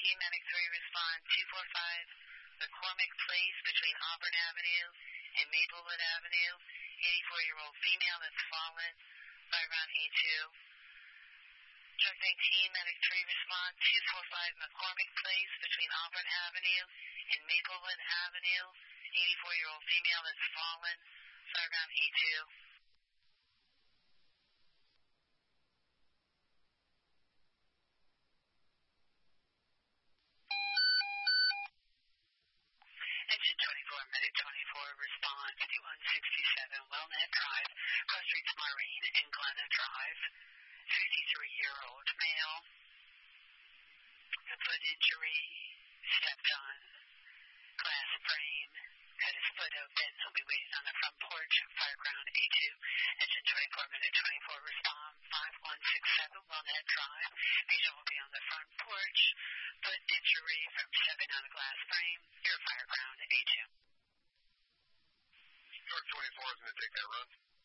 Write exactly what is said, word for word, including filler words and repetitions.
Team Medic three, respond two four five, McCormick Place between Auburn Avenue and Maplewood Avenue. eighty-four-year-old female that's fallen by around A two. Truck nineteen, Medic three, respond two four five, McCormick Place between Auburn Avenue and Maplewood Avenue. eighty-four-year-old female that's fallen by around A two. Engine twenty-four, Medic twenty-four, respond fifty-one sixty-seven, Wellnet Drive, Cross Streets Marine and Glenna Drive. fifty-three-year-old male. The foot injury, stepped on glass frame, had his foot open. He'll be waiting on the front porch, Fireground A two. Engine twenty-four, Medic twenty-four, respond five one six seven, Wellnet Drive. Visual will be on the front porch. Foot injury from stepping on a glass frame. Your Fireground A two. Truck twenty-four is going to take that run.